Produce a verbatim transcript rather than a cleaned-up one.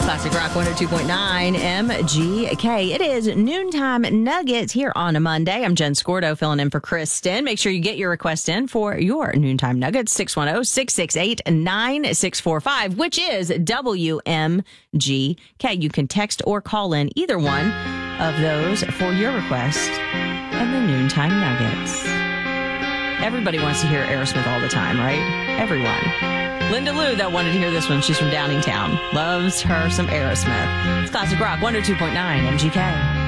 Classic Rock one oh two point nine M G K. It is Noontime Nuggets here on a Monday. I'm Jen Scordo filling in for Kristen. Make sure you get your request in for your Noontime Nuggets, six one zero, six six eight, nine six four five, which is W M G K. You can text or call in either one of those for your request of the Noontime Nuggets. Everybody wants to hear Aerosmith all the time, right? Everyone. Linda Lou, that wanted to hear this one. She's from Downingtown. Loves her some Aerosmith. It's Classic Rock one oh two point nine M G K.